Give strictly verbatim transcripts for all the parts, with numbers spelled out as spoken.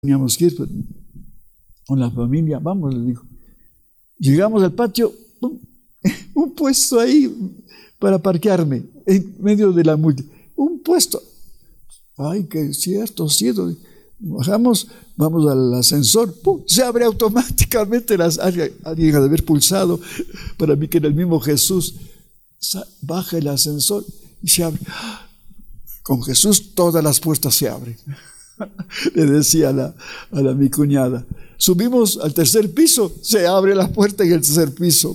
teníamos que ir con la familia, vamos, le digo. Llegamos al patio, ¡pum! Un puesto ahí para parquearme, en medio de la multitud. Un puesto. Ay, que cierto, cierto. Bajamos, vamos al ascensor, ¡pum! Se abre automáticamente. Las, alguien ha de haber pulsado, para mí que era el mismo Jesús. Baja el ascensor y se abre. Con Jesús todas las puertas se abren. Le decía a la, a la mi cuñada. Subimos al tercer piso, se abre la puerta en el tercer piso.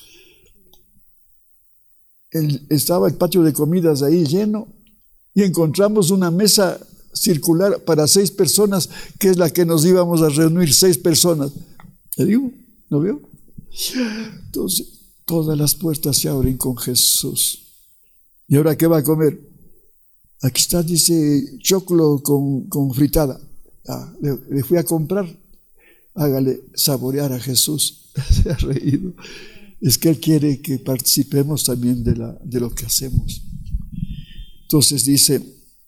El, estaba el patio de comidas ahí lleno y encontramos una mesa circular para seis personas, que es la que nos íbamos a reunir, seis personas. ¿Le digo? ¿Lo veo? Entonces, todas las puertas se abren con Jesús. ¿Y ahora qué va a comer? Aquí está, dice, choclo con, con fritada. Ah, le, le fui a comprar. Hágale saborear a Jesús. Se ha reído. Es que Él quiere que participemos también de, la, de lo que hacemos. Entonces dice,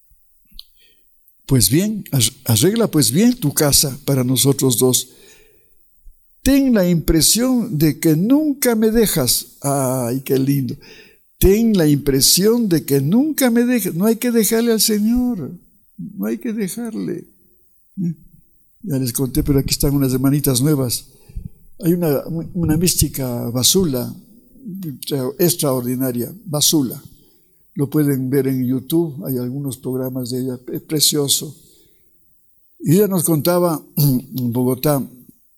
pues bien, arregla pues bien tu casa para nosotros dos. Ten la impresión de que nunca me dejas. Ay, qué lindo. Ten la impresión de que nunca me dejas. No hay que dejarle al Señor. No hay que dejarle. Ya les conté, pero aquí están unas hermanitas nuevas. Hay una, una mística Basula, extraordinaria, Basula. Lo pueden ver en YouTube, hay algunos programas de ella, es precioso. Y ella nos contaba en Bogotá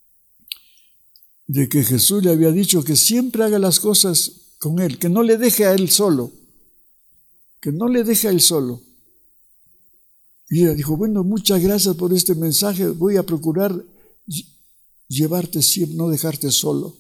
de que Jesús le había dicho que siempre haga las cosas con Él, que no le deje a Él solo, que no le deje a Él solo. Y ella dijo, bueno, muchas gracias por este mensaje, voy a procurar llevarte siempre, no dejarte solo.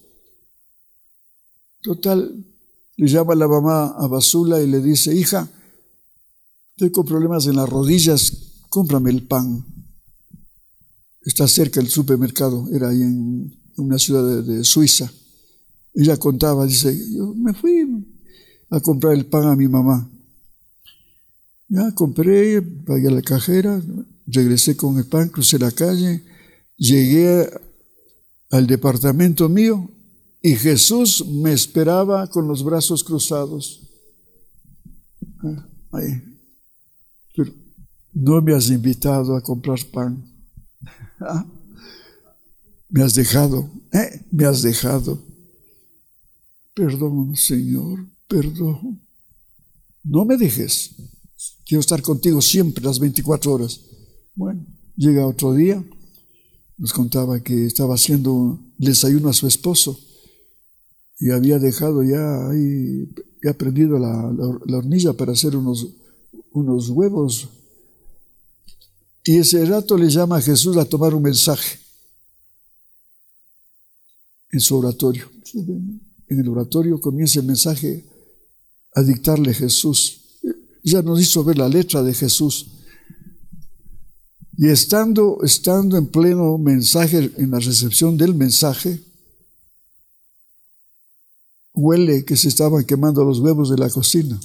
Total, le llama a la mamá a Basula y le dice, hija, estoy con problemas en las rodillas, cómprame el pan. Está cerca el supermercado, era ahí en una ciudad de, de Suiza. Ella contaba, dice, yo me fui a comprar el pan a mi mamá. Ya compré, pagué a la cajera, regresé con el pan, crucé la calle, llegué al departamento mío y Jesús me esperaba con los brazos cruzados. Ay, pero no me has invitado a comprar pan. ¿Ah? Me has dejado, ¿eh? Me has dejado. Perdón, Señor, perdón. No me dejes. Quiero estar contigo siempre, las veinticuatro horas. Bueno, llega otro día, nos contaba que estaba haciendo el desayuno a su esposo y había dejado ya ahí, había prendido la, la, la hornilla para hacer unos, unos huevos. Y ese rato le llama a Jesús a tomar un mensaje en su oratorio. En el oratorio comienza el mensaje a dictarle Jesús. Ya nos hizo ver la letra de Jesús. Y estando, estando en pleno mensaje, en la recepción del mensaje, huele que se estaban quemando los huevos de la cocina.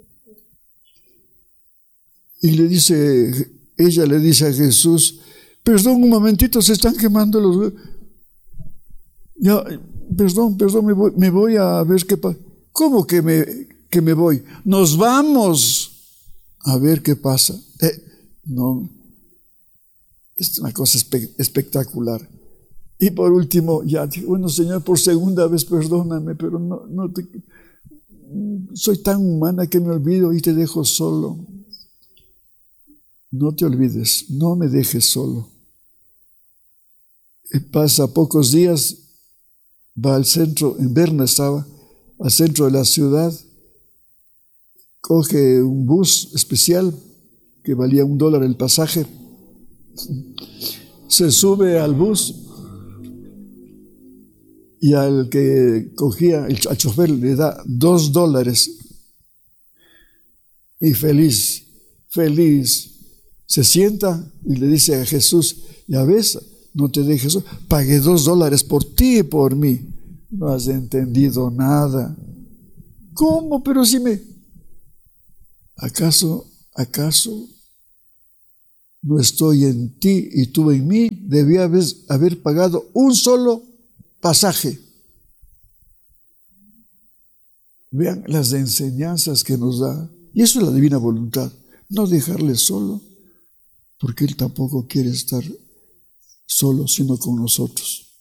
Y le dice, ella le dice a Jesús, perdón, un momentito, se están quemando los huevos. Ya, perdón, perdón, me voy, me voy a ver qué pasa. ¿Cómo que me, que me voy? Nos vamos a ver qué pasa. Eh, no, es una cosa espe- espectacular. Y por último, ya dije, bueno, Señor, por segunda vez perdóname, pero no, no te, soy tan humana que me olvido y te dejo solo. No te olvides, no me dejes solo. Y pasa pocos días, va al centro, en Berna estaba, al centro de la ciudad, coge un bus especial que valía un dólar el pasaje, se sube al bus y al que cogía, el, al chofer le da dos dólares y feliz, feliz, se sienta y le dice a Jesús, ya ves, no te dejes, pagué dos dólares por ti y por mí, no has entendido nada. ¿Cómo? Pero si me... ¿Acaso, acaso no estoy en ti y tú en mí, debía haber, haber pagado un solo pasaje. Vean las enseñanzas que nos da. Y eso es la divina voluntad. No dejarle solo, porque Él tampoco quiere estar solo, sino con nosotros.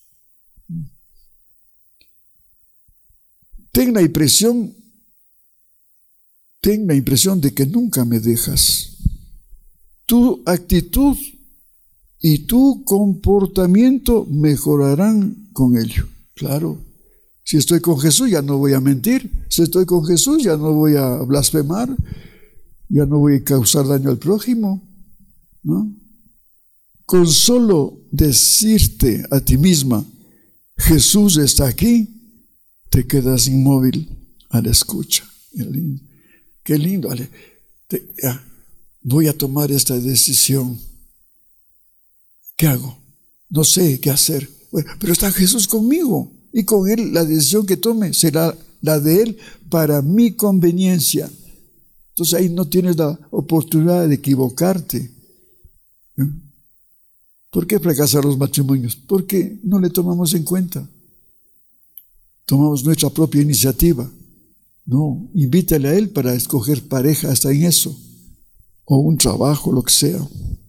Ten la impresión, ten la impresión de que nunca me dejas. Tu actitud y tu comportamiento mejorarán con ello. Claro, si estoy con Jesús ya no voy a mentir, si estoy con Jesús ya no voy a blasfemar, ya no voy a causar daño al prójimo, ¿no? Con solo decirte a ti misma, Jesús está aquí, te quedas inmóvil a la escucha. Qué lindo, qué lindo. Te, ya, voy a tomar esta decisión. ¿Qué hago? No sé qué hacer. Bueno, pero está Jesús conmigo y con Él la decisión que tome será la de Él para mi conveniencia. Entonces ahí no tienes la oportunidad de equivocarte. ¿Por qué fracasan los matrimonios? Porque no le tomamos en cuenta. Tomamos nuestra propia iniciativa. No, invítale a Él para escoger pareja hasta en eso. O un trabajo, lo que sea.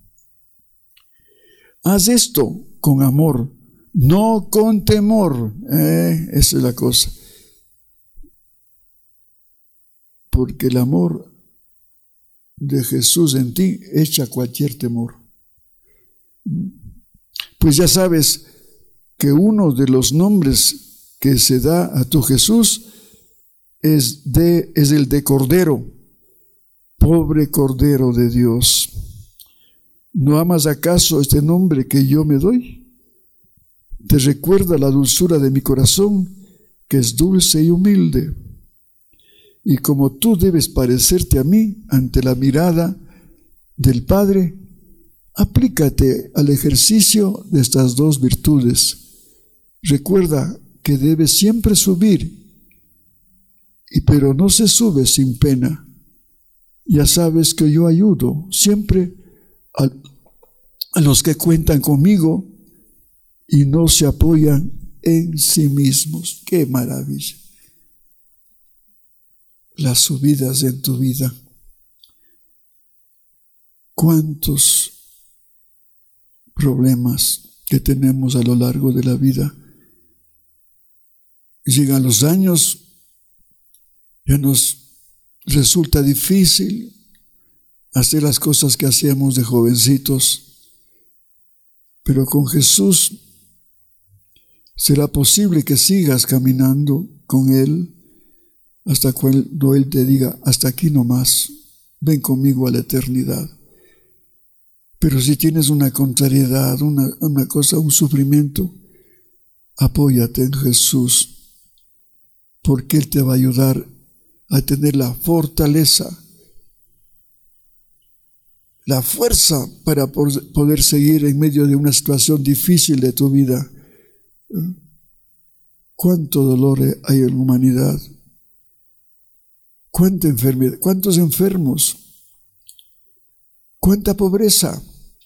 Haz esto con amor, no con temor. Eh, esa es la cosa. Porque el amor de Jesús en ti echa cualquier temor. Pues ya sabes que uno de los nombres que se da a tu Jesús es, de, es el de Cordero, pobre Cordero de Dios. ¿No amas acaso este nombre que yo me doy? Te recuerda la dulzura de mi corazón, que es dulce y humilde. Y como tú debes parecerte a mí ante la mirada del Padre, aplícate al ejercicio de estas dos virtudes. Recuerda que debes siempre subir, y pero no se sube sin pena. Ya sabes que yo ayudo siempre a, a los que cuentan conmigo y no se apoyan en sí mismos. ¡Qué maravilla! Las subidas en tu vida. ¿Cuántos problemas que tenemos a lo largo de la vida? Llegan los años, ya nos resulta difícil hacer las cosas que hacíamos de jovencitos, pero con Jesús será posible que sigas caminando con Él hasta cuando Él te diga, hasta aquí nomás, ven conmigo a la eternidad. Pero si tienes una contrariedad, una, una cosa, un sufrimiento, apóyate en Jesús, porque Él te va a ayudar a tener la fortaleza, la fuerza para poder seguir en medio de una situación difícil de tu vida. ¿Cuánto dolor hay en la humanidad? ¿Cuánta enfermedad? ¿Cuántos enfermos? ¿Cuánta pobreza?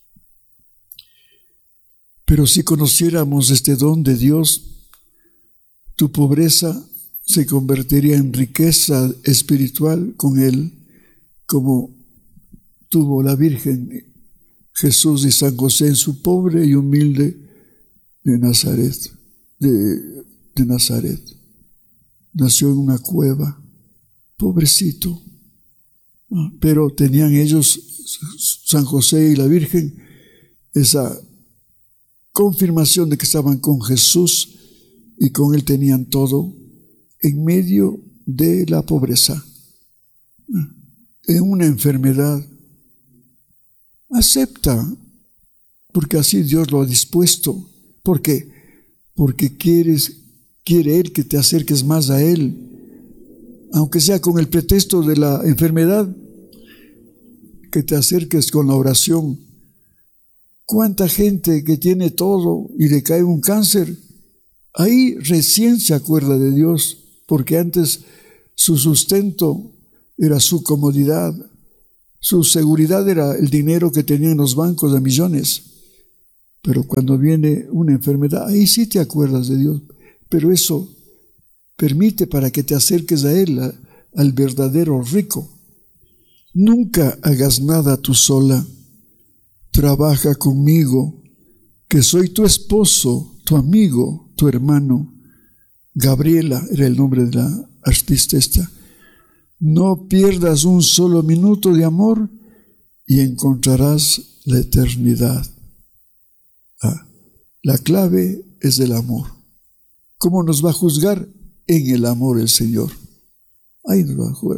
Pero si conociéramos este don de Dios, tu pobreza se convertiría en riqueza espiritual con Él, como tuvo la Virgen Jesús y San José en su pobre y humilde de Nazaret, de, de Nazaret. Nació en una cueva, pobrecito, pero tenían ellos, San José y la Virgen, esa confirmación de que estaban con Jesús y con Él tenían todo en medio de la pobreza, en una enfermedad. Acepta, porque así Dios lo ha dispuesto. ¿Por qué? Porque quieres, quiere Él que te acerques más a Él, aunque sea con el pretexto de la enfermedad, que te acerques con la oración. ¿Cuánta gente que tiene todo y le cae un cáncer? Ahí recién se acuerda de Dios, porque antes su sustento era su comodidad, Su seguridad era el dinero que tenían en los bancos de millones. Pero cuando viene una enfermedad, ahí sí te acuerdas de Dios. Pero eso permite para que te acerques a Él, a, al verdadero rico. Nunca hagas nada tú sola. Trabaja conmigo, que soy tu esposo, tu amigo, tu hermano. Gabriela era el nombre de la artista esta. No pierdas un solo minuto de amor y encontrarás la eternidad. Ah, la clave es el amor. ¿Cómo nos va a juzgar? En el amor el Señor. Ahí nos va a juzgar.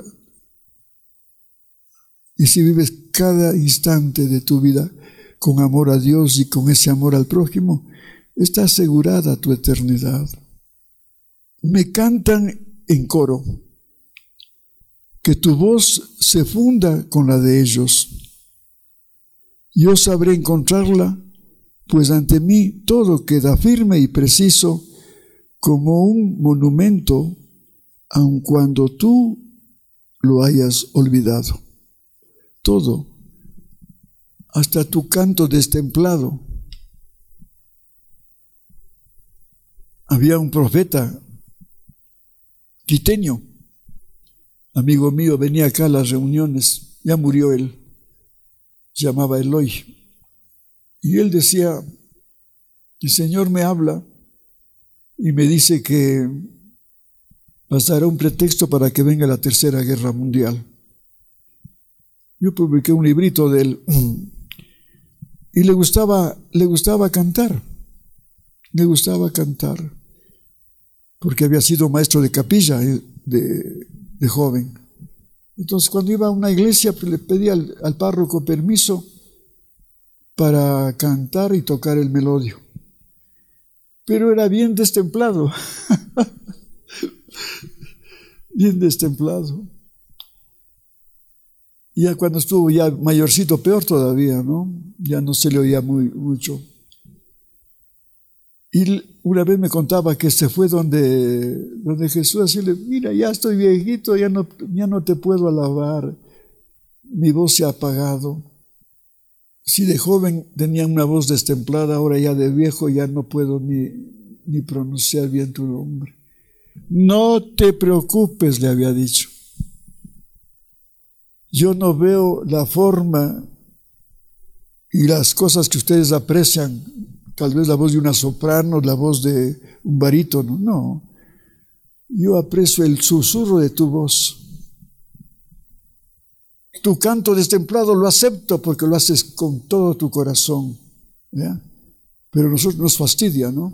Y si vives cada instante de tu vida con amor a Dios y con ese amor al prójimo, está asegurada tu eternidad. Me cantan en coro. Que tu voz se funda con la de ellos. Yo sabré encontrarla, pues ante mí todo queda firme y preciso como un monumento, aun cuando tú lo hayas olvidado. Todo, hasta tu canto destemplado. Había un profeta quiteño, amigo mío, venía acá a las reuniones, ya murió él, se llamaba Eloy, y él decía, el Señor me habla y me dice que pasará un pretexto para que venga la Tercera Guerra Mundial. Yo publiqué un librito de él y le gustaba, le gustaba cantar, le gustaba cantar, porque había sido maestro de capilla de, de joven. Entonces cuando iba a una iglesia pues, le pedía al, al párroco permiso para cantar y tocar el melodio. Pero era bien destemplado, bien destemplado. Y ya cuando estuvo ya mayorcito, peor todavía, ¿no? Ya no se le oía muy, mucho. Y una vez me contaba que se fue donde, donde Jesús, así le, mira, ya estoy viejito, ya no, ya no te puedo alabar, mi voz se ha apagado. Si de joven tenía una voz destemplada, ahora ya de viejo ya no puedo ni, ni pronunciar bien tu nombre. No te preocupes, le había dicho. Yo no veo la forma y las cosas que ustedes aprecian, tal vez la voz de una soprano, la voz de un barítono, no. Yo aprecio el susurro de tu voz. Tu canto destemplado lo acepto porque lo haces con todo tu corazón, ¿ya? Pero a nosotros nos fastidia, ¿no?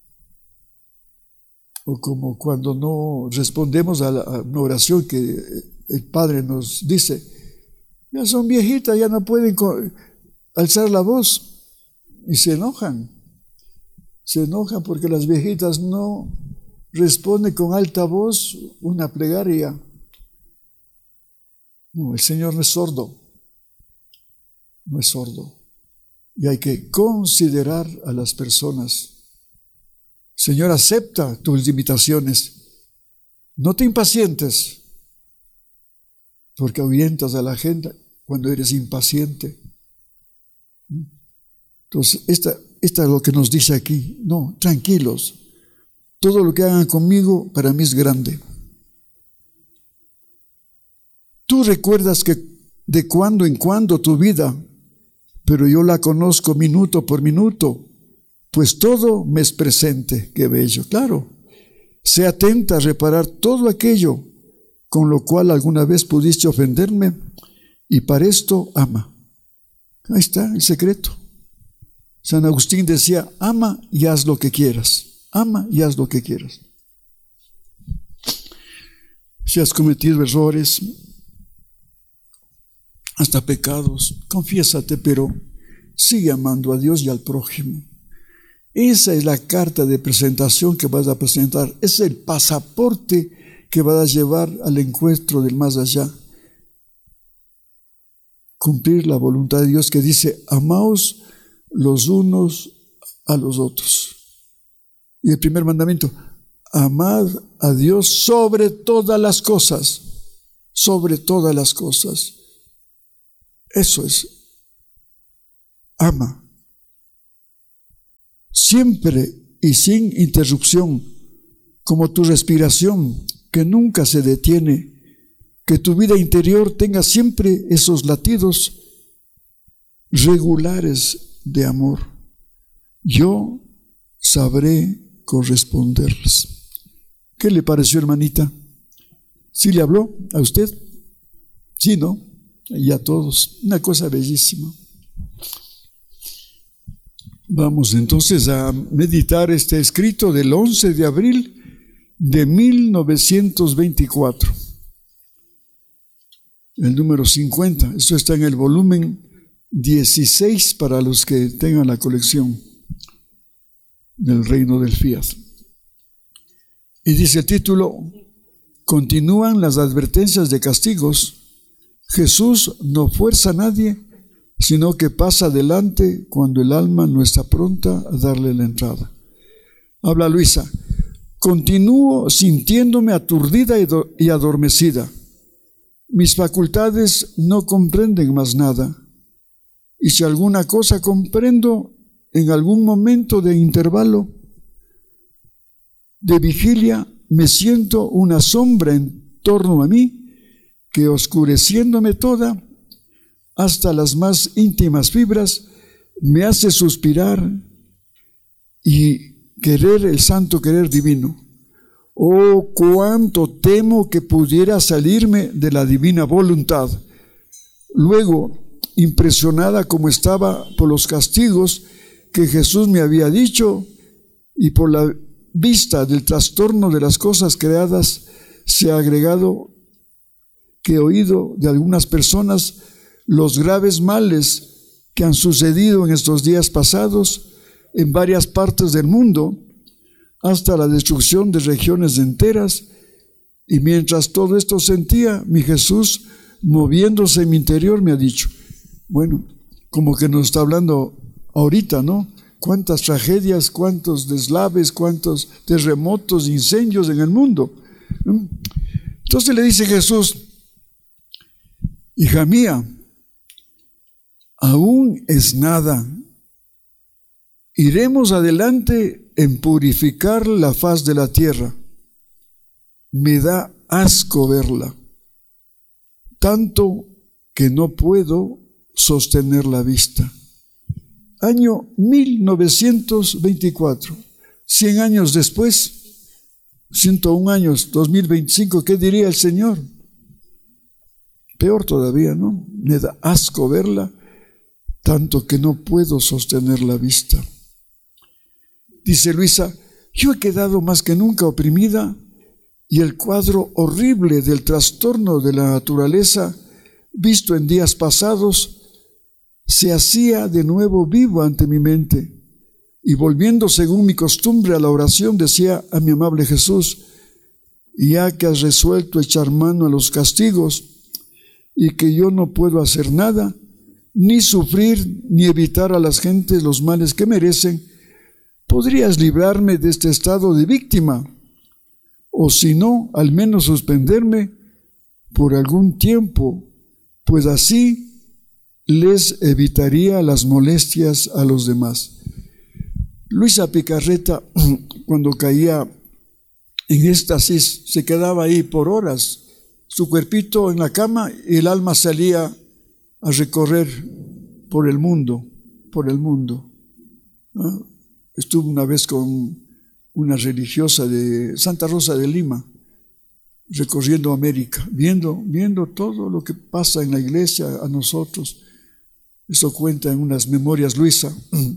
O como cuando no respondemos a, la, a una oración que el Padre nos dice, ya son viejitas, ya no pueden alzar la voz, y se enojan, se enojan porque las viejitas no responden con alta voz una plegaria. No, el Señor no es sordo, no es sordo, y hay que considerar a las personas. Señor, acepta tus limitaciones, no te impacientes, porque ahuyentas a la gente cuando eres impaciente. Entonces, esta, esta es lo que nos dice aquí. No, tranquilos. Todo lo que hagan conmigo para mí es grande. Tú recuerdas que de cuando en cuando tu vida, pero yo la conozco minuto por minuto, pues todo me es presente. Qué bello, claro. Sé atenta a reparar todo aquello con lo cual alguna vez pudiste ofenderme, y para esto ama. Ahí está el secreto. San Agustín decía, ama y haz lo que quieras. Ama y haz lo que quieras. Si has cometido errores, hasta pecados, confiésate, pero sigue amando a Dios y al prójimo. Esa es la carta de presentación que vas a presentar. Es el pasaporte que vas a llevar al encuentro del más allá. Cumplir la voluntad de Dios que dice, amaos los unos a los otros. Y el primer mandamiento, amad a Dios sobre todas las cosas, sobre todas las cosas. Eso es. Ama. Siempre y sin interrupción, como tu respiración, que nunca se detiene, que tu vida interior tenga siempre esos latidos regulares de amor. Yo sabré corresponderles. ¿Qué le pareció, hermanita? ¿Sí le habló a usted? Sí, ¿no? Y a todos. Una cosa bellísima. Vamos entonces a meditar este escrito del once de abril de mil novecientos veinticuatro. El número cincuenta. Esto está en el volumen dieciséis para los que tengan la colección del Reino del Fiat. Y dice el título: continúan las advertencias de castigos. Jesús no fuerza a nadie, sino que pasa adelante cuando el alma no está pronta a darle la entrada. Habla Luisa: continúo sintiéndome aturdida y adormecida. Mis facultades no comprenden más nada. Y si alguna cosa comprendo, en algún momento de intervalo de vigilia, me siento una sombra en torno a mí, que oscureciéndome toda, hasta las más íntimas fibras, me hace suspirar y querer el santo querer divino. Oh, cuánto temo que pudiera salirme de la divina voluntad. Luego, impresionada como estaba por los castigos que Jesús me había dicho y por la vista del trastorno de las cosas creadas, se ha agregado que he oído de algunas personas los graves males que han sucedido en estos días pasados en varias partes del mundo, hasta la destrucción de regiones enteras. Y mientras todo esto sentía, mi Jesús, moviéndose en mi interior, me ha dicho, bueno, como que nos está hablando ahorita, ¿no? Cuántas tragedias, cuántos deslaves, cuántos terremotos, incendios en el mundo. Entonces le dice Jesús: hija mía, aún es nada. Iremos adelante en purificar la faz de la tierra. Me da asco verla, tanto que no puedo sostener la vista. Año mil novecientos veinticuatro, cien años después, ciento un años, dos mil veinticinco, ¿qué diría el Señor? Peor todavía, ¿no? Me da asco verla, tanto que no puedo sostener la vista. Dice Luisa: yo he quedado más que nunca oprimida, y el cuadro horrible del trastorno de la naturaleza visto en días pasados se hacía de nuevo vivo ante mi mente, y volviendo según mi costumbre a la oración, decía a mi amable Jesús: ya que has resuelto echar mano a los castigos y que yo no puedo hacer nada, ni sufrir ni evitar a las gentes los males que merecen, ¿podrías librarme de este estado de víctima? O si no, al menos suspenderme por algún tiempo, pues así les evitaría las molestias a los demás. Luisa Picarreta, cuando caía en éxtasis, se quedaba ahí por horas, su cuerpito en la cama, y el alma salía a recorrer por el mundo, por el mundo. ¿No? Estuve una vez con una religiosa de Santa Rosa de Lima, recorriendo América, viendo, viendo todo lo que pasa en la iglesia a nosotros. Eso cuenta en unas memorias Luisa.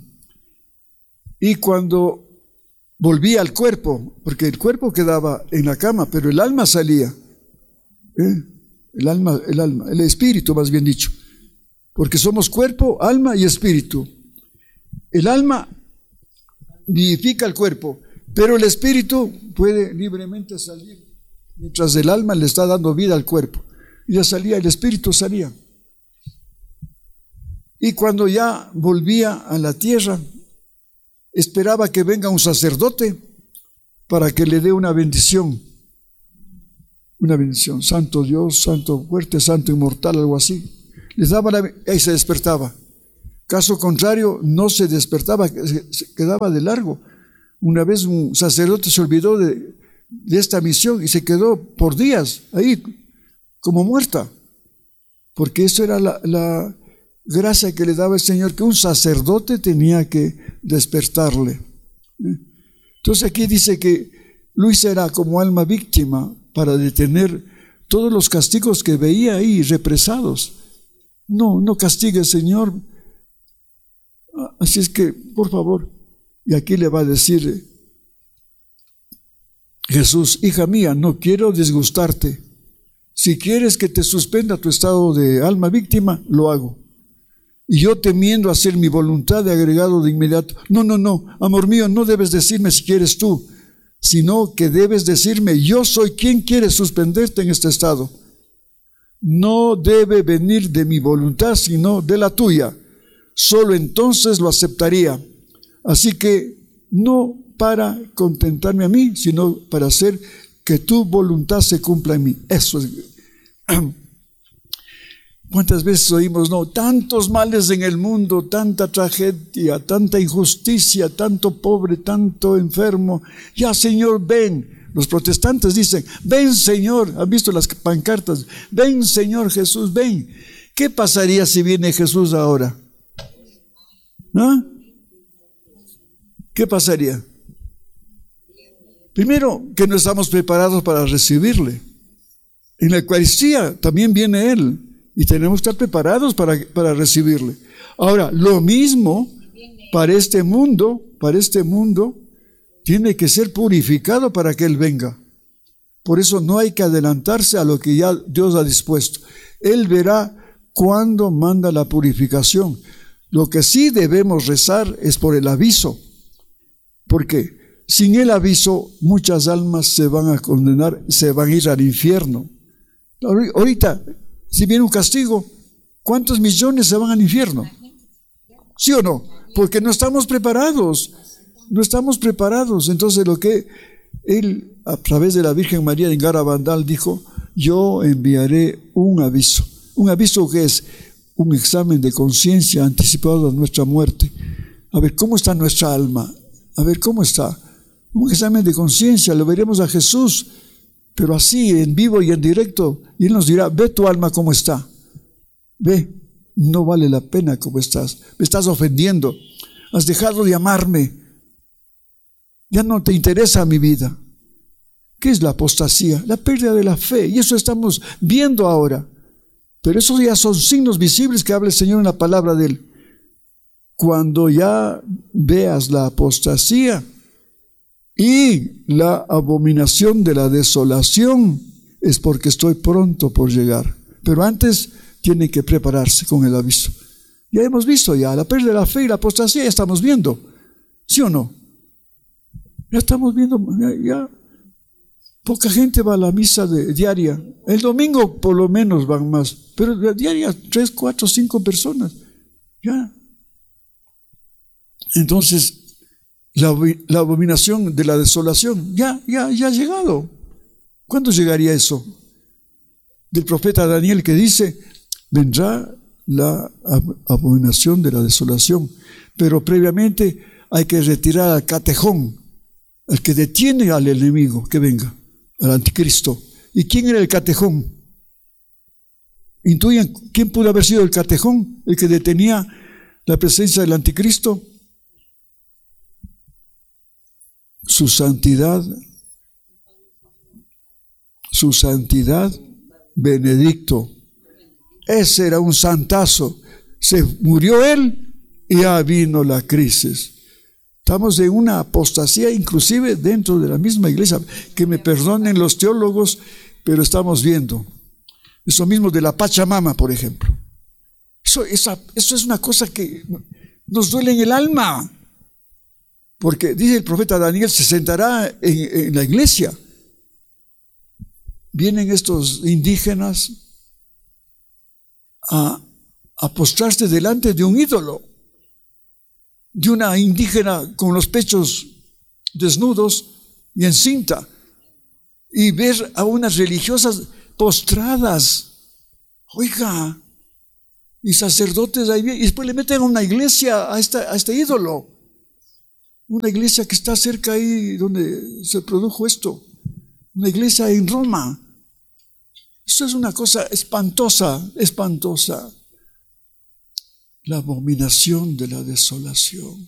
Y cuando volvía al cuerpo, porque el cuerpo quedaba en la cama, pero el alma salía. ¿Eh? El alma, el alma, el espíritu más bien dicho. Porque somos cuerpo, alma y espíritu. El alma vivifica el cuerpo, pero el espíritu puede libremente salir, mientras el alma le está dando vida al cuerpo. Y ya salía, el espíritu salía. Y cuando ya volvía a la tierra, esperaba que venga un sacerdote para que le dé una bendición. Una bendición. Santo Dios, santo fuerte, santo inmortal, algo así. les daba la, y se despertaba. Caso contrario, no se despertaba, se, se quedaba de largo. Una vez un sacerdote se olvidó de, de esta misión y se quedó por días ahí, como muerta. Porque eso era la, la gracia que le daba el Señor, que un sacerdote tenía que despertarle. Entonces aquí dice que Luis era como alma víctima para detener todos los castigos que veía ahí represados. No, no castigue, Señor. Así es que, por favor, y aquí le va a decir Jesús: hija mía, no quiero disgustarte. Si quieres que te suspenda tu estado de alma víctima, lo hago. Y yo, temiendo hacer mi voluntad, he agregado de inmediato: no, no, no, amor mío, no debes decirme si quieres tú, sino que debes decirme: yo soy quien quiere suspenderte en este estado. No debe venir de mi voluntad, sino de la tuya. Solo entonces lo aceptaría. Así que no para contentarme a mí, sino para hacer que tu voluntad se cumpla en mí. Eso es. ¿Cuántas veces oímos, no? Tantos males en el mundo, tanta tragedia, tanta injusticia, tanto pobre, tanto enfermo. Ya, Señor, ven. Los protestantes dicen: ven, Señor. ¿Han visto las pancartas? Ven, Señor Jesús, ven. ¿Qué pasaría si viene Jesús ahora? ¿Ah? ¿Qué pasaría? Primero, que no estamos preparados para recibirle. En la Eucaristía también viene Él y tenemos que estar preparados para, para recibirle. Ahora, lo mismo para este mundo, para este mundo, tiene que ser purificado para que Él venga. Por eso no hay que adelantarse a lo que ya Dios ha dispuesto. Él verá cuándo manda la purificación. Lo que sí debemos rezar es por el aviso, porque sin el aviso muchas almas se van a condenar, se van a ir al infierno. Ahorita, si viene un castigo, ¿cuántos millones se van al infierno? ¿Sí o no? Porque no estamos preparados, no estamos preparados. Entonces lo que Él, a través de la Virgen María en Garabandal, dijo: yo enviaré un aviso. ¿Un aviso que es? Un examen de conciencia anticipado a nuestra muerte. A ver cómo está nuestra alma, a ver cómo está. Un examen de conciencia, lo veremos a Jesús, pero así, en vivo y en directo, y Él nos dirá: ve tu alma cómo está, ve, no vale la pena como estás, me estás ofendiendo, has dejado de amarme, ya no te interesa mi vida. ¿Qué es la apostasía? La pérdida de la fe, y eso estamos viendo ahora. Pero esos ya son signos visibles que habla el Señor en la palabra de Él. Cuando ya veas la apostasía y la abominación de la desolación, es porque estoy pronto por llegar. Pero antes tiene que prepararse con el aviso. Ya hemos visto ya la pérdida de la fe y la apostasía, ya estamos viendo. ¿Sí o no? Ya estamos viendo, ya, ya. Poca gente va a la misa de, diaria. El domingo por lo menos van más, pero la diaria tres, cuatro, cinco personas. Ya. Entonces, la, la abominación de la desolación ya, ya, ya ha llegado. ¿Cuándo llegaría eso? Del profeta Daniel, que dice: vendrá la abominación de la desolación, pero previamente hay que retirar al catejón, el que detiene al enemigo que venga, al anticristo. ¿Y quién era el catejón? ¿Intuyen quién pudo haber sido el catejón, el que detenía la presencia del anticristo? Su santidad, su santidad Benedicto. Ese era un santazo. Se murió él y ya vino la crisis. Estamos en una apostasía, inclusive dentro de la misma iglesia. Que me perdonen los teólogos, pero estamos viendo eso mismo de la Pachamama, por ejemplo. Eso, esa, eso es una cosa que nos duele en el alma, porque dice el profeta Daniel: se sentará en, en la iglesia. Vienen estos indígenas a, a postrarse delante de un ídolo, de una indígena con los pechos desnudos y encinta, y ver a unas religiosas postradas. Oiga, y sacerdotes ahí bien, y después le meten a una iglesia a, esta, a este ídolo, una iglesia que está cerca ahí donde se produjo esto, una iglesia en Roma. Eso es una cosa espantosa, espantosa. La abominación de la desolación.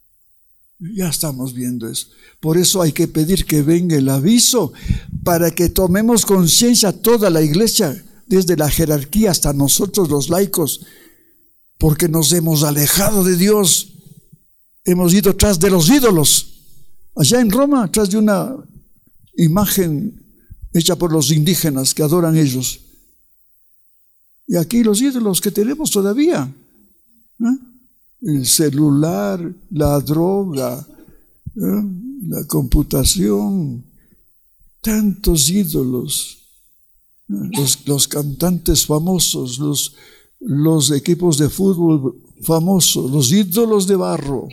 Ya estamos viendo eso. Por eso hay que pedir que venga el aviso para que tomemos conciencia toda la iglesia, desde la jerarquía hasta nosotros los laicos, porque nos hemos alejado de Dios. Hemos ido tras de los ídolos. Allá en Roma, tras de una imagen hecha por los indígenas que adoran ellos. Y aquí los ídolos que tenemos todavía. ¿Eh? El celular, la droga, ¿eh? La computación, tantos ídolos. ¿Eh? Los, los cantantes famosos, los, los equipos de fútbol famosos, los ídolos de barro.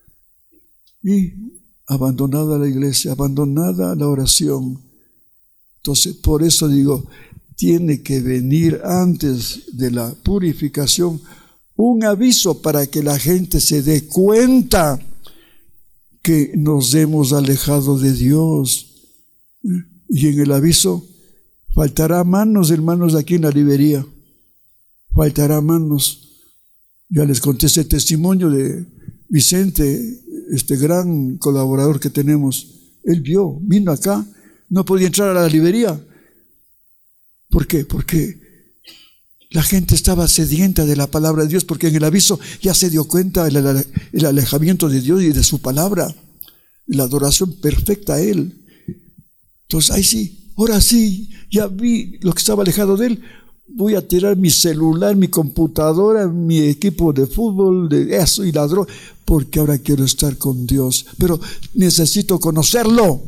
Y abandonada la iglesia, abandonada la oración. Entonces, por eso digo, tiene que venir antes de la purificación un aviso para que la gente se dé cuenta que nos hemos alejado de Dios. Y en el aviso faltará manos, hermanos, aquí en la librería. Faltará manos. Ya les conté ese testimonio de Vicente, este gran colaborador que tenemos. Él vio, vino acá, no podía entrar a la librería. ¿Por qué? Porque la gente estaba sedienta de la palabra de Dios, porque en el aviso ya se dio cuenta el, el alejamiento de Dios y de su palabra, la adoración perfecta a Él. Entonces, ahí sí, ahora sí, ya vi lo que estaba alejado de Él. Voy a tirar mi celular, mi computadora, mi equipo de fútbol, de eso y la droga, porque ahora quiero estar con Dios, pero necesito conocerlo.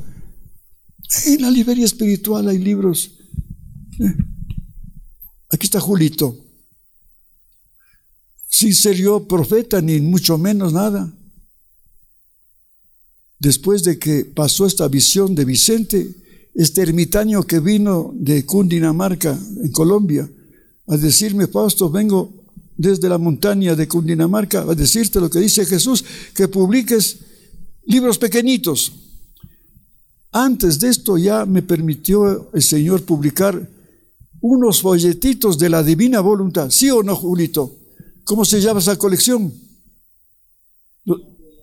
En la librería espiritual hay libros. Aquí está Julito, sin ser yo profeta, ni mucho menos nada. Después de que pasó esta visión de Vicente, este ermitaño que vino de Cundinamarca, en Colombia, a decirme: Fausto, vengo desde la montaña de Cundinamarca a decirte lo que dice Jesús, que publiques libros pequeñitos. Antes de esto ya me permitió el Señor publicar unos folletitos de la divina voluntad. ¿Sí o no, Julito? ¿Cómo se llama esa colección? Lo,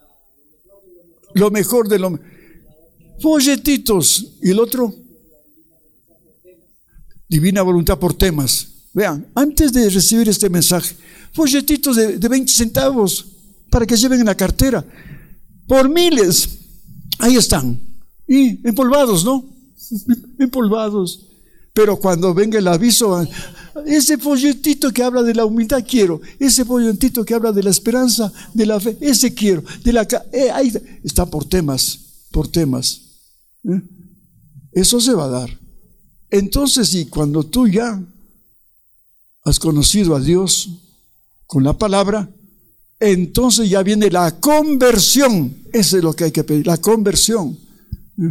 lo mejor de lo mejor. Folletitos. ¿Y el otro? Divina voluntad por temas. Vean, antes de recibir este mensaje, folletitos de, de veinte centavos para que lleven en la cartera. Por miles. Ahí están. Y empolvados, ¿no? Empolvados. Pero cuando venga el aviso, ese folletito que habla de la humildad quiero, ese folletito que habla de la esperanza, de la fe, ese quiero, de la eh, ahí está por temas, por temas. ¿Eh? Eso se va a dar. Entonces, y cuando tú ya has conocido a Dios con la palabra, entonces ya viene la conversión. Eso es lo que hay que pedir, la conversión. ¿Eh?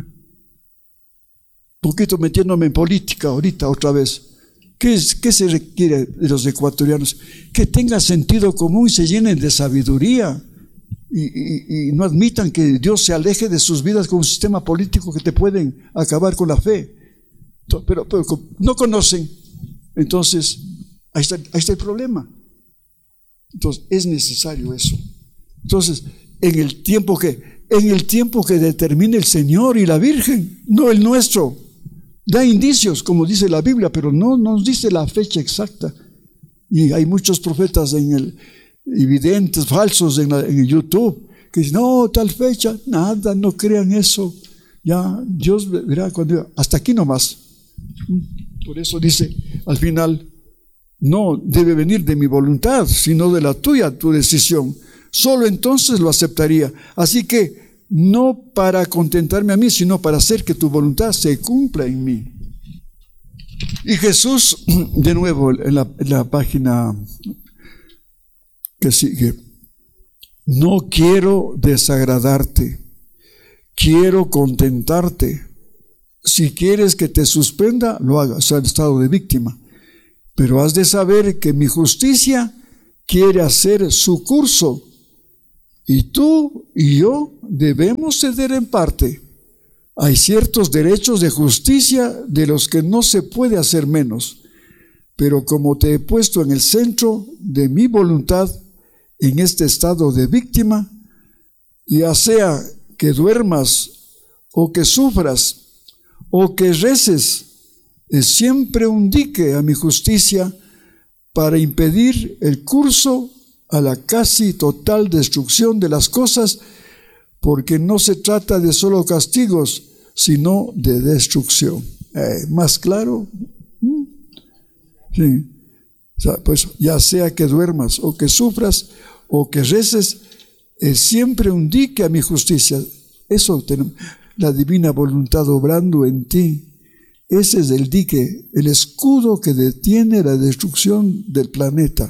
Poquito metiéndome en política ahorita otra vez. ¿Qué, es, ¿Qué se requiere de los ecuatorianos? Que tengan sentido común y se llenen de sabiduría y, y, y no admitan que Dios se aleje de sus vidas con un sistema político que te pueden acabar con la fe. Pero, pero no conocen. Entonces, ahí está, ahí está el problema. Entonces, es necesario eso. Entonces, en el tiempo que, en el tiempo que determine el Señor y la Virgen, no el nuestro. Da indicios, como dice la Biblia, pero no nos dice la fecha exacta. Y hay muchos profetas en el, evidentes, falsos en, la, en YouTube, que dicen: no, tal fecha, nada, no crean eso. Ya, Dios verá cuando, hasta aquí nomás. Por eso dice, al final, no debe venir de mi voluntad, sino de la tuya, tu decisión. Solo entonces lo aceptaría. Así que, no para contentarme a mí, sino para hacer que tu voluntad se cumpla en mí. Y Jesús, de nuevo, en la, en la página que sigue: no quiero desagradarte, quiero contentarte. Si quieres que te suspenda, lo hagas, o sea, en estado de víctima. Pero has de saber que mi justicia quiere hacer su curso y tú y yo debemos ceder en parte. Hay ciertos derechos de justicia de los que no se puede hacer menos, pero como te he puesto en el centro de mi voluntad, en este estado de víctima, ya sea que duermas o que sufras o que reces, es siempre un dique a mi justicia para impedir el curso a la casi total destrucción de las cosas, porque no se trata de solo castigos, sino de destrucción. Eh, ¿Más claro? ¿Mm? Sí. O sea, pues ya sea que duermas o que sufras o que reces, es siempre un dique a mi justicia. Eso tenemos, la divina voluntad obrando en ti. Ese es el dique, el escudo que detiene la destrucción del planeta.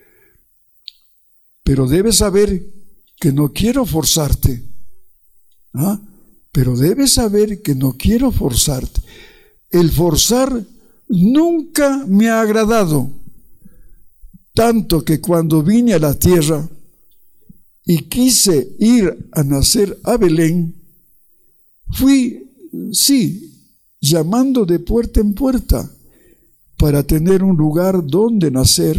Pero debes saber que no quiero forzarte. ¿Ah? Pero debes saber que no quiero forzarte. El forzar nunca me ha agradado, tanto que cuando vine a la tierra y quise ir a nacer a Belén, fui, sí, llamando de puerta en puerta para tener un lugar donde nacer,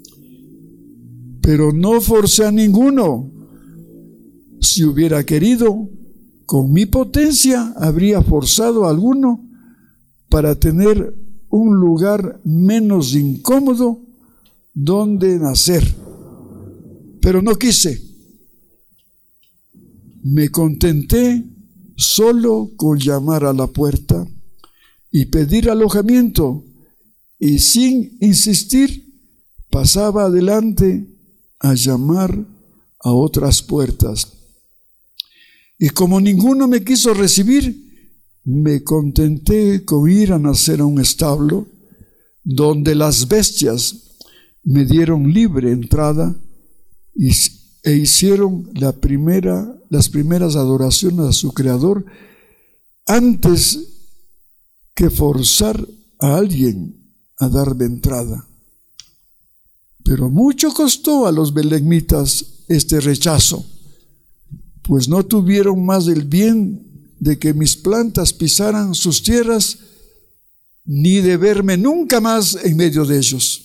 pero no forcé a ninguno. Si hubiera querido, con mi potencia habría forzado a alguno para tener un lugar menos incómodo donde nacer, pero no quise. Me contenté solo con llamar a la puerta y pedir alojamiento, y sin insistir pasaba adelante a llamar a otras puertas. Y como ninguno me quiso recibir, me contenté con ir a nacer a un establo donde las bestias me dieron libre entrada y, e hicieron la primera, las primeras adoraciones a su Creador antes que forzar a alguien a darme entrada. Pero mucho costó a los belemnitas este rechazo, pues no tuvieron más el bien de que mis plantas pisaran sus tierras, ni de verme nunca más en medio de ellos.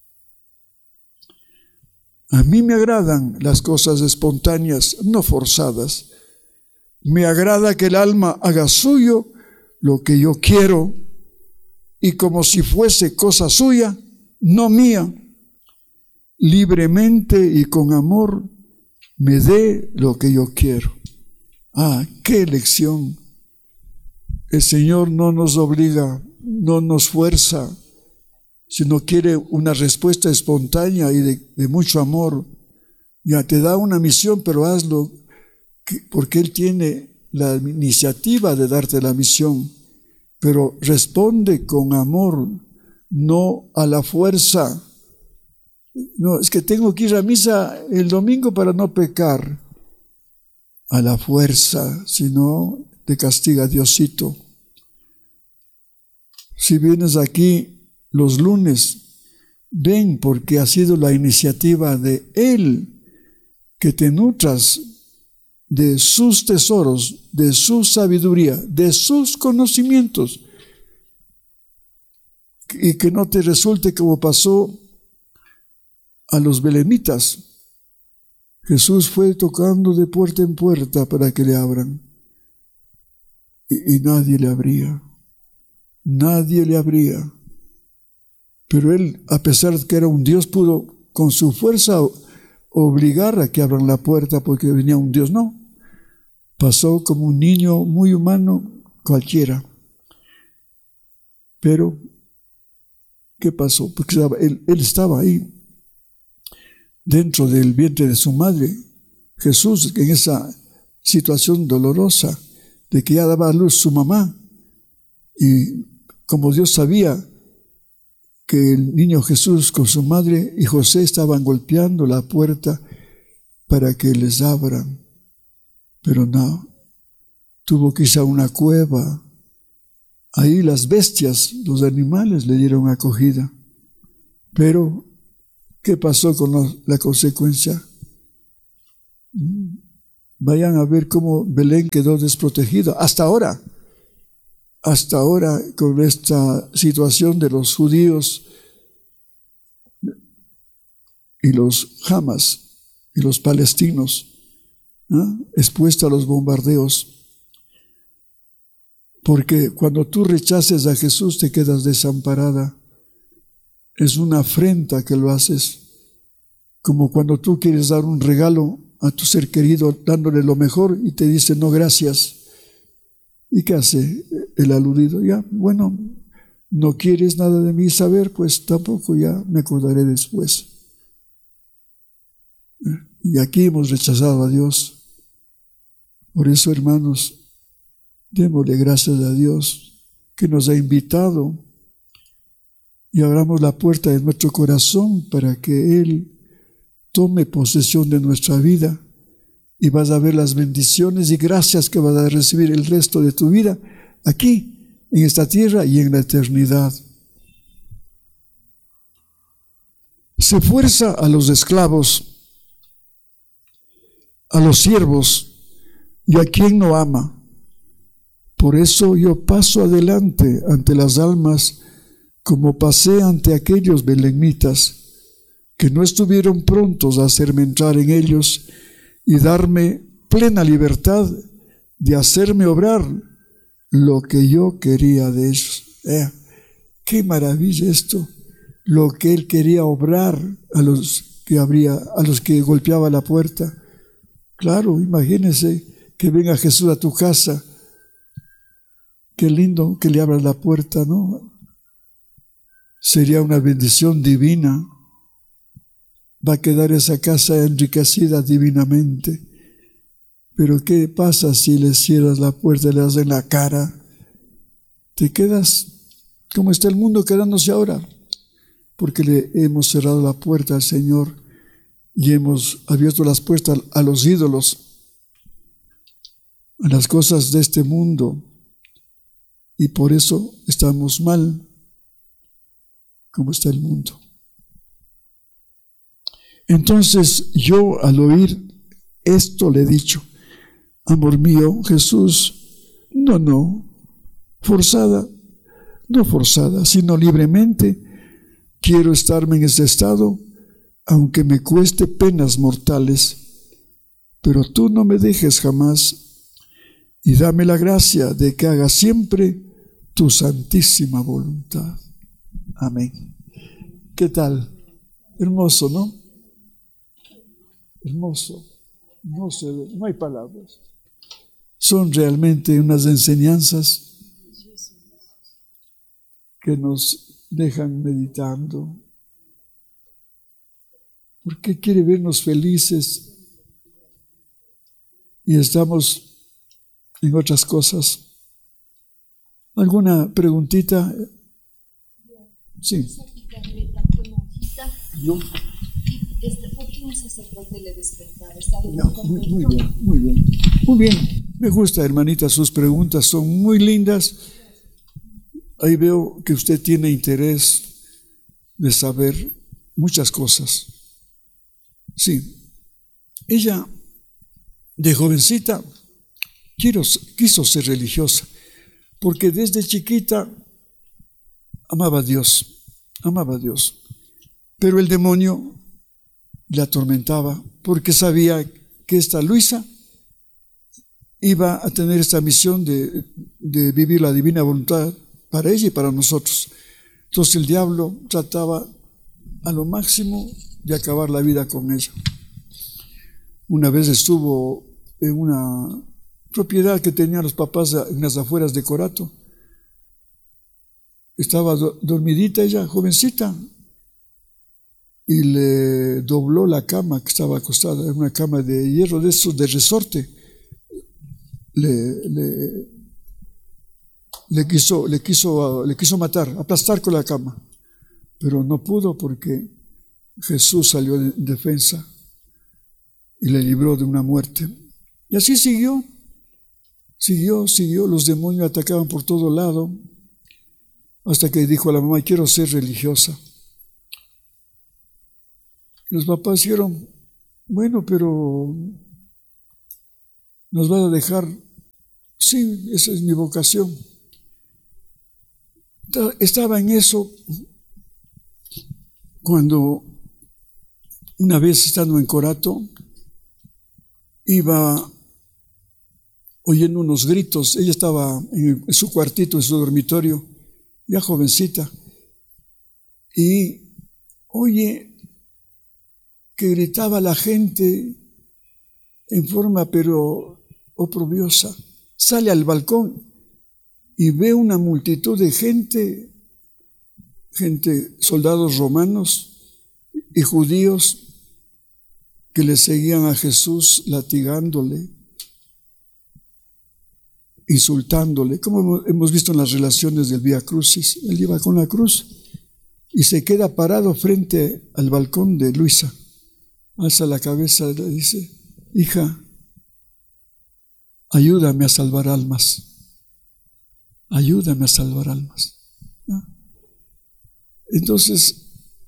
A mí me agradan las cosas espontáneas, no forzadas. Me agrada que el alma haga suyo lo que yo quiero, y como si fuese cosa suya, no mía, libremente y con amor me dé lo que yo quiero. Ah, qué lección. El Señor no nos obliga, no nos fuerza, sino quiere una respuesta espontánea y de, de mucho amor. Ya te da una misión, pero hazlo porque Él tiene la iniciativa de darte la misión. Pero responde con amor, no a la fuerza. No, es que tengo que ir a misa el domingo para no pecar. A la fuerza, si no te castiga Diosito. Si vienes aquí los lunes, ven, porque ha sido la iniciativa de Él que te nutras de sus tesoros, de su sabiduría, de sus conocimientos, y que no te resulte como pasó a los belemitas. Jesús fue tocando de puerta en puerta para que le abran, y, y nadie le abría, nadie le abría. Pero Él, a pesar de que era un Dios, pudo con su fuerza obligar a que abran la puerta porque venía un Dios. No, pasó como un niño muy humano cualquiera. Pero, ¿qué pasó? Porque él, él estaba ahí, dentro del vientre de su madre. Jesús, en esa situación dolorosa de que ya daba a luz su mamá, y como Dios sabía que el niño Jesús con su madre y José estaban golpeando la puerta para que les abran, pero no, tuvo que irse a una cueva. Ahí las bestias, los animales le dieron acogida, pero ¿Qué pasó con la, la consecuencia? Vayan a ver cómo Belén quedó desprotegida. Hasta ahora, hasta ahora con esta situación de los judíos y los Hamas y los palestinos, ¿no? Expuestos a los bombardeos. Porque cuando tú rechaces a Jesús te quedas desamparada. Es una afrenta que lo haces. Como cuando tú quieres dar un regalo a tu ser querido dándole lo mejor y te dice no gracias. ¿Y qué hace el aludido? Ya, bueno, no quieres nada de mí saber, pues tampoco ya me acordaré después. Y aquí hemos rechazado a Dios. Por eso, hermanos, démosle gracias a Dios que nos ha invitado y abramos la puerta de nuestro corazón para que Él tome posesión de nuestra vida y vas a ver las bendiciones y gracias que vas a recibir el resto de tu vida aquí, en esta tierra y en la eternidad. Se fuerza a los esclavos, a los siervos y a quien no ama. Por eso yo paso adelante ante las almas como pasé ante aquellos belemitas que no estuvieron prontos a hacerme entrar en ellos y darme plena libertad de hacerme obrar lo que yo quería de ellos. Eh, ¡Qué maravilla esto! Lo que Él quería obrar a los que abría, a los que golpeaba la puerta. Claro, imagínense que venga Jesús a tu casa. Qué lindo que le abras la puerta, ¿no? Sería una bendición divina. Va a quedar esa casa enriquecida divinamente. Pero ¿qué pasa si le cierras la puerta y le das en la cara? Te quedas como está el mundo quedándose ahora, porque le hemos cerrado la puerta al Señor y hemos abierto las puertas a los ídolos, a las cosas de este mundo, y por eso estamos mal como está el mundo. Entonces yo, al oír esto, le he dicho: amor mío, Jesús, no, no, forzada, no forzada, sino libremente quiero estarme en este estado, aunque me cueste penas mortales, pero tú no me dejes jamás y dame la gracia de que haga siempre tu santísima voluntad. Amén. ¿Qué tal? Hermoso, ¿no? Hermoso. No sé, no hay palabras. Son realmente unas enseñanzas que nos dejan meditando. Porque quiere vernos felices y estamos en otras cosas. ¿Alguna preguntita? Sí. Yo. ¿Por qué un sacerdote le despertaba? No, muy, muy bien, muy bien. Muy bien. Me gusta, hermanita, sus preguntas son muy lindas. Ahí veo que usted tiene interés de saber muchas cosas. Sí. Ella, de jovencita, quiero, quiso ser religiosa, porque desde chiquita amaba a Dios, amaba a Dios. Pero el demonio la atormentaba porque sabía que esta Luisa iba a tener esta misión de, de vivir la divina voluntad para ella y para nosotros. Entonces el diablo trataba a lo máximo de acabar la vida con ella. Una vez estuvo en una propiedad que tenían los papás en las afueras de Corato. Estaba do, dormidita ella, jovencita, y le dobló la cama que estaba acostada, en una cama de hierro de esos de resorte. Le, le, le, quiso, le, quiso, le quiso matar, aplastar con la cama, pero no pudo porque Jesús salió en defensa y le libró de una muerte. Y así siguió, siguió, siguió, los demonios atacaban por todo lado, hasta que dijo a la mamá: quiero ser religiosa. Los papás dijeron, bueno, pero nos va a dejar. Sí, esa es mi vocación. Estaba en eso cuando una vez estando en Corato, iba oyendo unos gritos. Ella estaba en su cuartito, en su dormitorio, ya jovencita, y oye que gritaba la gente en forma pero oprobiosa. Sale al balcón y ve una multitud de gente, gente, soldados romanos y judíos que le seguían a Jesús latigándole, insultándole, como hemos visto en las relaciones del Vía Crucis. Él iba con la cruz y se queda parado frente al balcón de Luisa. Alza la cabeza y le dice, hija, ayúdame a salvar almas, ayúdame a salvar almas. ¿No? Entonces,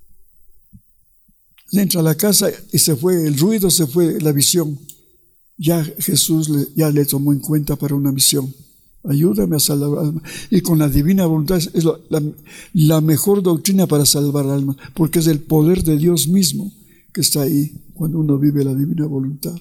entra a la casa y se fue el ruido, se fue la visión. Ya Jesús le, ya le tomó en cuenta para una misión. Ayúdame a salvar almas. Y con la divina voluntad es la, la, la mejor doctrina para salvar almas, porque es el poder de Dios mismo que está ahí cuando uno vive la divina voluntad.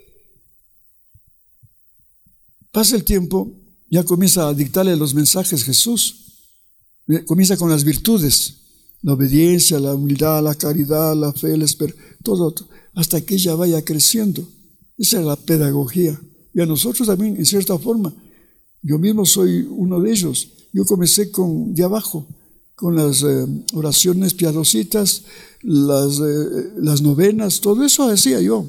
Pasa el tiempo, ya comienza a dictarle los mensajes Jesús. Comienza con las virtudes, la obediencia, la humildad, la caridad, la fe, la esperanza, todo, hasta que ella vaya creciendo. Esa es la pedagogía. Y a nosotros también, en cierta forma, yo mismo soy uno de ellos. Yo comencé con de abajo, con las eh, oraciones piadositas, las, eh, las novenas, todo eso hacía yo.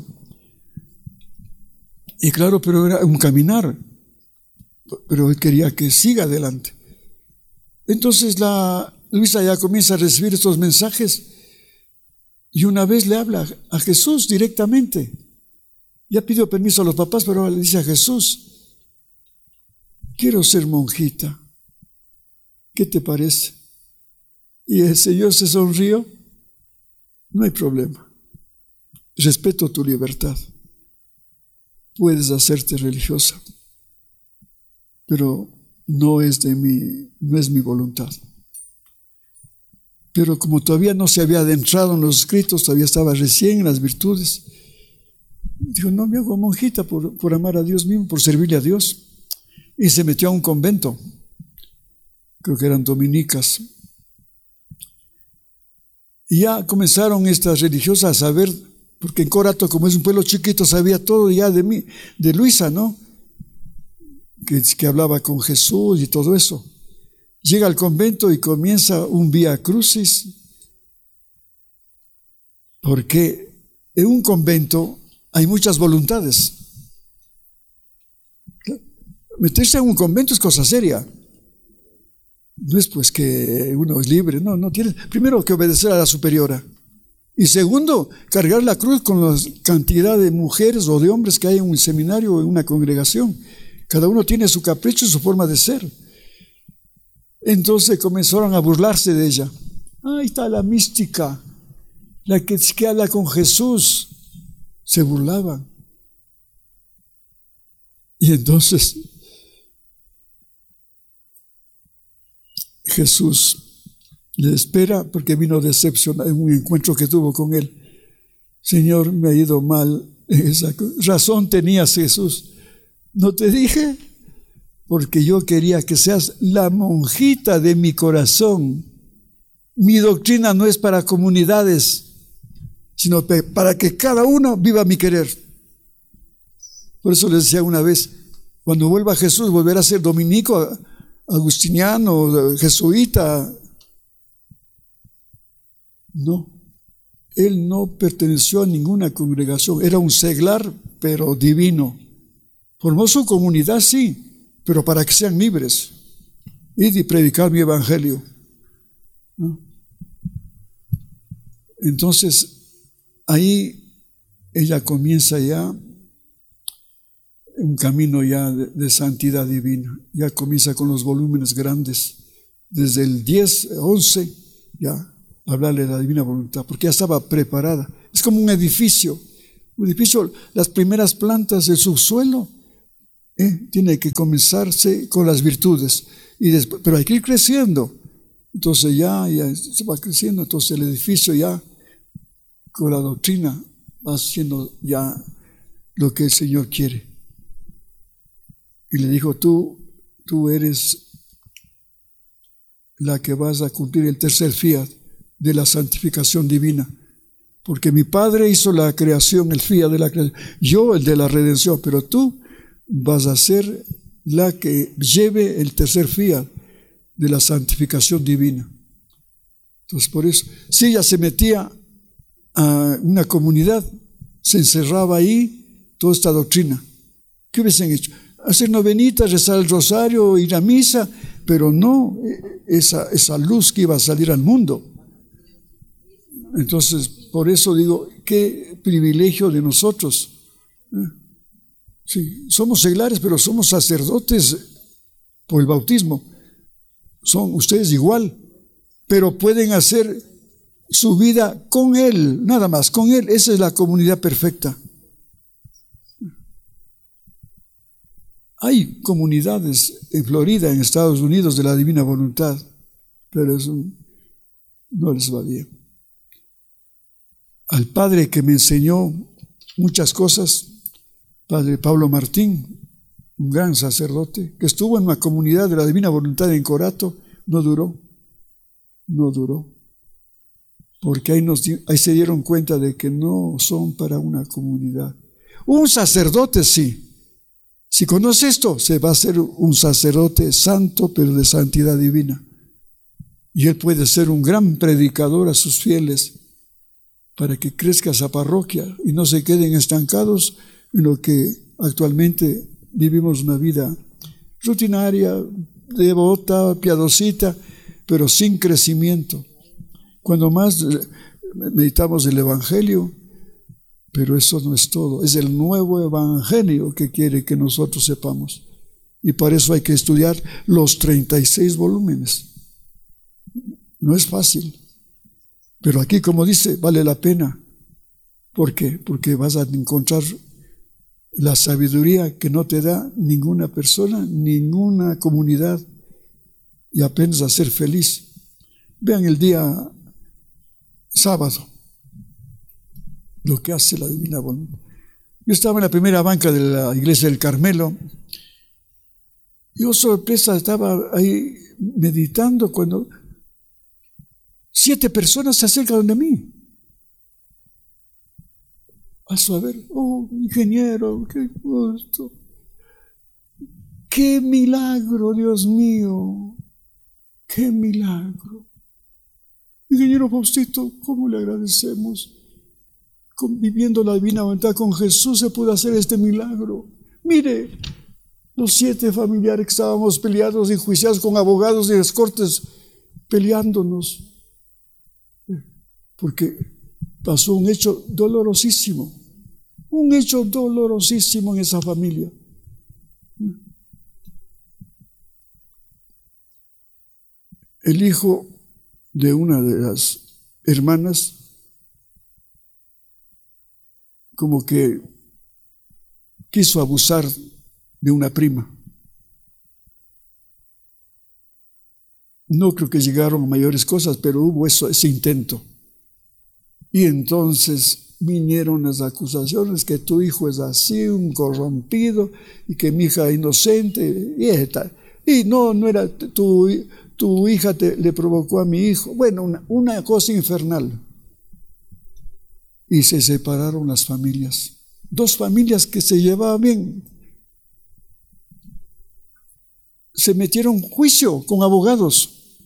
Y claro, pero era un caminar, pero él quería que siga adelante. Entonces la Luisa ya comienza a recibir estos mensajes y una vez le habla a Jesús directamente. Ya pidió permiso a los papás, pero ahora le dice a Jesús, quiero ser monjita, ¿qué te parece? Y el Señor se sonrió, no hay problema, respeto tu libertad, puedes hacerte religiosa, pero no es de mi, no es mi voluntad. Pero como todavía no se había adentrado en los escritos, todavía estaba recién en las virtudes, dijo, no, me hago monjita por, por amar a Dios mismo, por servirle a Dios. Y se metió a un convento, creo que eran dominicas. Y ya comenzaron estas religiosas a saber, porque en Corato, como es un pueblo chiquito, sabía todo ya de mí, de Luisa, ¿no? Que, que hablaba con Jesús y todo eso. Llega al convento y comienza un Vía Crucis, porque en un convento hay muchas voluntades. Meterse en un convento es cosa seria. No es pues que uno es libre, no, no tiene primero que obedecer a la superiora. Y segundo, cargar la cruz con la cantidad de mujeres o de hombres que hay en un seminario o en una congregación. Cada uno tiene su capricho y su forma de ser. Entonces comenzaron a burlarse de ella. Ahí está la mística, la que, que habla con Jesús. Se burlaban. Y entonces Jesús le espera porque vino decepcionado en un encuentro que tuvo con él. Señor, me ha ido mal. Esa razón tenías, Jesús. ¿No te dije? Porque yo quería que seas la monjita de mi corazón. Mi doctrina no es para comunidades, sino para que cada uno viva mi querer. Por eso les decía una vez, cuando vuelva Jesús, volverá a ser dominico, agustiniano, jesuita. No, él no perteneció a ninguna congregación, era un seglar, pero divino. Formó su comunidad, sí, pero para que sean libres. Id y predicar mi evangelio, ¿no? Entonces, ahí ella comienza ya un camino ya de, de santidad divina. Ya comienza con los volúmenes grandes. Desde el diez, once, ya hablarle de la divina voluntad, porque ya estaba preparada. Es como un edificio. Un edificio, las primeras plantas, el subsuelo, ¿eh? tiene que comenzarse con las virtudes, y después, pero hay que ir creciendo. Entonces ya, ya se va creciendo, entonces el edificio ya, con la doctrina, va haciendo ya lo que el Señor quiere. Y le dijo, tú, tú eres la que vas a cumplir el tercer fiat de la santificación divina. Porque mi Padre hizo la creación, el fiat de la creación, yo el de la redención, pero tú vas a ser la que lleve el tercer fiat de la santificación divina. Entonces, por eso, si ella se metía a una comunidad, se encerraba ahí toda esta doctrina, ¿qué hubiesen hecho? Hacer novenitas, rezar el rosario, ir a misa, pero no esa, esa luz que iba a salir al mundo. Entonces, por eso digo, qué privilegio de nosotros. Sí, somos seglares, pero somos sacerdotes por el bautismo. Son ustedes igual, pero pueden hacer su vida con Él, nada más, con Él. Esa es la comunidad perfecta. Hay comunidades en Florida, en Estados Unidos, de la divina voluntad, pero eso no les va bien. Al padre que me enseñó muchas cosas, padre Pablo Martín, un gran sacerdote, que estuvo en una comunidad de la divina voluntad en Corato, no duró, no duró, porque ahí, nos, ahí se dieron cuenta de que no son para una comunidad. Un sacerdote sí, si conoce esto, se va a ser un sacerdote santo, pero de santidad divina, y él puede ser un gran predicador a sus fieles, para que crezca esa parroquia y no se queden estancados en lo que actualmente vivimos, una vida rutinaria, devota, piadosita, pero sin crecimiento. Cuando más meditamos el Evangelio, pero eso no es todo, es el nuevo Evangelio que quiere que nosotros sepamos. Y para eso hay que estudiar los treinta y seis volúmenes. No es fácil. Pero aquí, como dice, vale la pena. ¿Por qué? Porque vas a encontrar la sabiduría que no te da ninguna persona, ninguna comunidad, y aprendes a ser feliz. Vean el día sábado, lo que hace la divina voluntad. Yo estaba en la primera banca de la iglesia del Carmelo, y oh sorpresa, estaba ahí meditando cuando siete personas se acercan de mí. A saber, oh, ingeniero, qué gusto. Qué milagro, Dios mío, qué milagro. Ingeniero Faustito, ¿cómo le agradecemos? Conviviendo la divina voluntad con Jesús se pudo hacer este milagro. Mire, los siete familiares que estábamos peleados, enjuiciados con abogados de las cortes, peleándonos. Porque pasó un hecho dolorosísimo, un hecho dolorosísimo en esa familia. El hijo de una de las hermanas, como que quiso abusar de una prima. No creo que llegaron a mayores cosas, pero hubo eso, ese intento. Y entonces vinieron las acusaciones que tu hijo es así, un corrompido, y que mi hija es inocente, y, esta, y no, no era tu, tu hija te, le provocó a mi hijo. Bueno, una, una cosa infernal. Y se separaron las familias. Dos familias que se llevaban bien. Se metieron en juicio con abogados.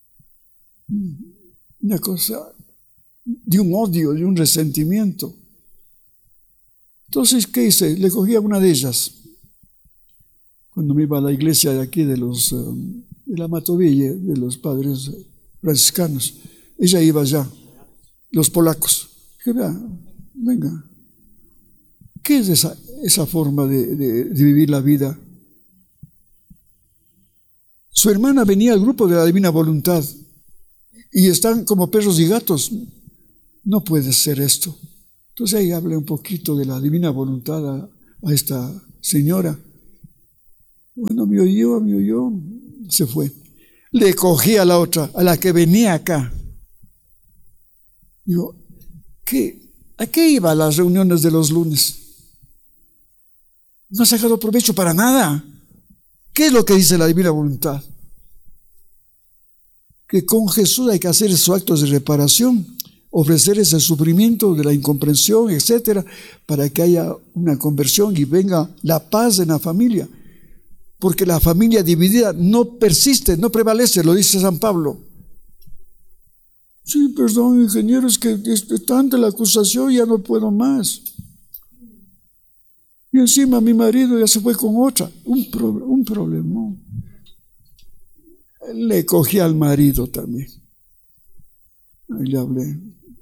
Una cosa de un odio, de un resentimiento. Entonces, ¿qué hice? Le cogí a una de ellas. Cuando me iba a la iglesia de aquí, de los um, de la Matoville, de los padres franciscanos, ella iba allá, los polacos. Dije, vea, venga, ¿qué es esa, esa forma de, de, de vivir la vida? Su hermana venía al grupo de la divina voluntad y están como perros y gatos. No puede ser esto. Entonces ahí hablé un poquito de la divina voluntad a, a esta señora. Bueno, me oyó, me oyó, se fue. Le cogí a la otra, a la que venía acá. Digo, ¿qué? ¿A qué iba a las reuniones de los lunes? No ha sacado provecho para nada. ¿Qué es lo que dice la divina voluntad? Que con Jesús hay que hacer esos actos de reparación, ofrecer ese sufrimiento de la incomprensión, etcétera, para que haya una conversión y venga la paz en la familia. Porque la familia dividida no persiste, no prevalece, lo dice San Pablo. Sí, perdón, ingeniero, es que es tanta la acusación, ya no puedo más. Y encima mi marido ya se fue con otra. Un, pro, un problema. Le cogí al marido también. Ahí le hablé.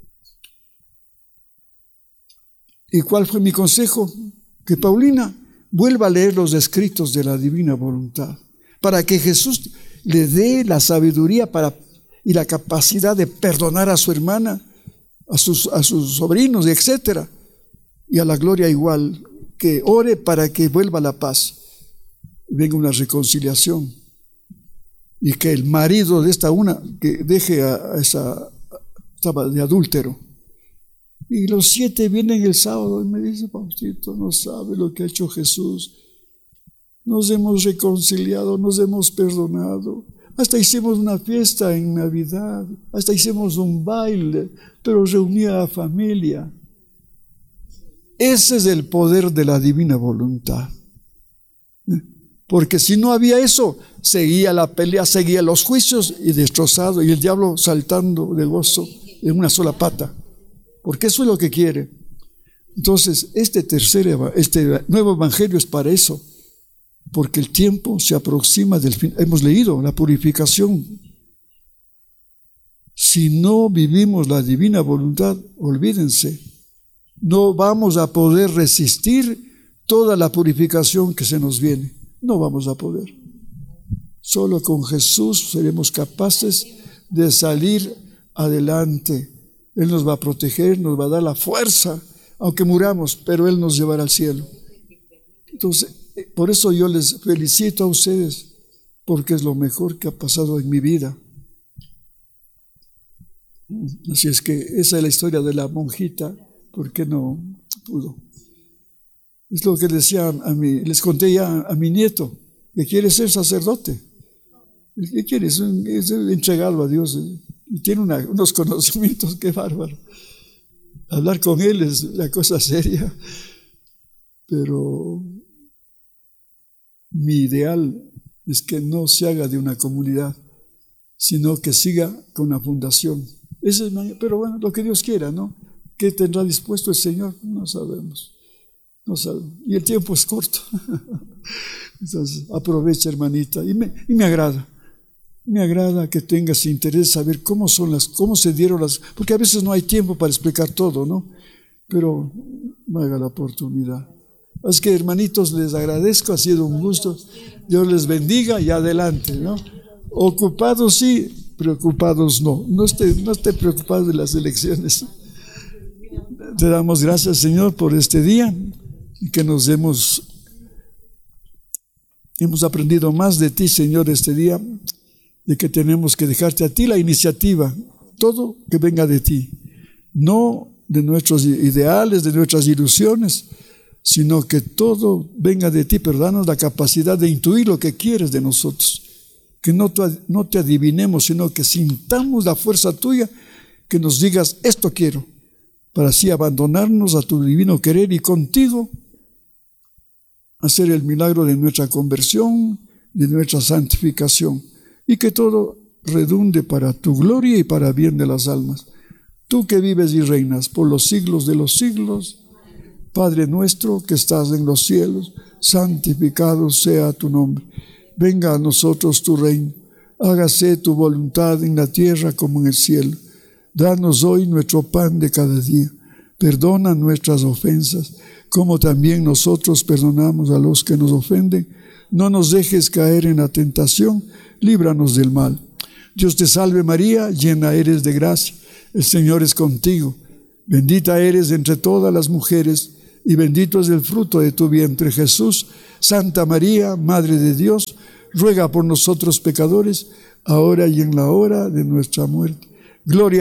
¿Y cuál fue mi consejo? Que Paulina vuelva a leer los escritos de la divina voluntad, para que Jesús le dé la sabiduría para, y la capacidad de perdonar a su hermana, a sus, a sus sobrinos, etcétera. Y a la gloria igual, que ore para que vuelva la paz, venga una reconciliación, y que el marido de esta una, que deje a, a esa, estaba de adúltero. Y los siete vienen el sábado y me dicen, Faustito, no sabe lo que ha hecho Jesús. Nos hemos reconciliado, nos hemos perdonado. Hasta hicimos una fiesta en Navidad, hasta hicimos un baile, pero reunía a la familia. Ese es el poder de la divina voluntad. Porque si no había eso, seguía la pelea, seguía los juicios y destrozado, y el diablo saltando de gozo en una sola pata. Porque eso es lo que quiere. Entonces, este tercer, este nuevo evangelio es para eso, porque el tiempo se aproxima del fin. Hemos leído la purificación. Si no vivimos la divina voluntad, olvídense, no vamos a poder resistir toda la purificación que se nos viene. No vamos a poder. Solo con Jesús seremos capaces de salir adelante. Él nos va a proteger, nos va a dar la fuerza, aunque muramos, pero Él nos llevará al cielo. Entonces, por eso yo les felicito a ustedes, porque es lo mejor que ha pasado en mi vida. Así es que esa es la historia de la monjita, ¿por qué no pudo? Es lo que decía a mí, les conté ya a mi nieto, que quiere ser sacerdote. ¿Qué quiere? Es, un, es entregado a Dios. Y tiene una, unos conocimientos, qué bárbaro. Hablar con él es la cosa seria. Pero mi ideal es que no se haga de una comunidad, sino que siga con una fundación. Ese es, pero bueno, lo que Dios quiera, ¿no? ¿Qué tendrá dispuesto el Señor? No sabemos. No sabemos. Y el tiempo es corto. Entonces, aprovecha, hermanita. Y me, y me agrada. Me agrada que tengas interés en saber cómo son las, cómo se dieron las, porque a veces no hay tiempo para explicar todo, ¿no? Pero me haga la oportunidad. Así que, hermanitos, les agradezco, ha sido un gusto. Dios les bendiga y adelante, ¿no? Ocupados sí, preocupados no. No esté, no esté preocupado de las elecciones. Te damos gracias, Señor, por este día y que nos hemos, hemos aprendido más de ti, Señor, este día. De que tenemos que dejarte a ti la iniciativa, todo que venga de ti, no de nuestros ideales, de nuestras ilusiones, sino que todo venga de ti, pero danos la capacidad de intuir lo que quieres de nosotros, que no te, no te adivinemos, sino que sintamos la fuerza tuya, que nos digas, esto quiero, para así abandonarnos a tu divino querer y contigo hacer el milagro de nuestra conversión, de nuestra santificación. Y que todo redunde para tu gloria y para bien de las almas. Tú que vives y reinas por los siglos de los siglos, Padre nuestro que estás en los cielos, santificado sea tu nombre. Venga a nosotros tu reino, hágase tu voluntad en la tierra como en el cielo. Danos hoy nuestro pan de cada día. Perdona nuestras ofensas, como también nosotros perdonamos a los que nos ofenden. No nos dejes caer en la tentación, líbranos del mal. Dios te salve María, llena eres de gracia, el Señor es contigo. Bendita eres entre todas las mujeres, y bendito es el fruto de tu vientre, Jesús. Santa María, Madre de Dios, ruega por nosotros pecadores, ahora y en la hora de nuestra muerte. Gloria